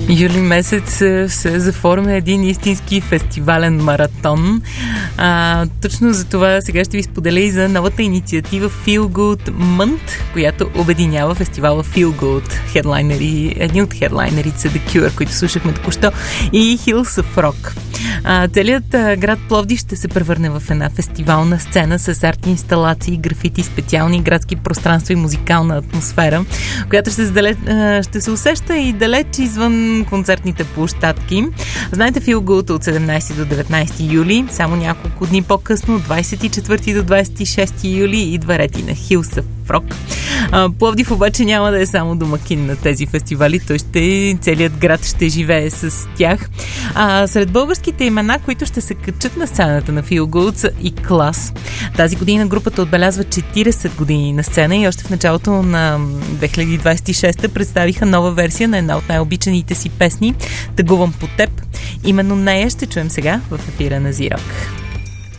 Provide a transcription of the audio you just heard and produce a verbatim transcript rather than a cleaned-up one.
Юли месец се заформя един истински фестивален маратон. А, точно за това сега ще ви споделя и за новата инициатива Feel Good Month, която обединява фестивала Feel Good. Хедлайнери, едни от хедлайнерите са The Cure, които слушахме току-що, и Hills of Rock. А, целият а, град Пловдив ще се превърне в една фестивална сцена с арт-инсталации, графити, специални градски пространства и музикална атмосфера, която ще, задалеч, а, ще се усеща и далеч извън концертните площадки. Знаете, Feel Good от седемнайсети до деветнайсети юли, само няколко дни по-късно, от двайсет и четвърти до двайсет и шести юли, идва ретина Hills of Rock. А, Пловдив обаче няма да е само домакин на тези фестивали, той ще, целият град ще живее с тях. А, сред българските имена, които ще се качат на сцената на Feel Good, са и Клас. Тази година групата отбелязва четирийсет години на сцена и още в началото на две хиляди двайсет и шеста представиха нова версия на една от най-обичаните си песни "Тъгувам по теб". Именно нея ще чуем сега в ефира на Зирок.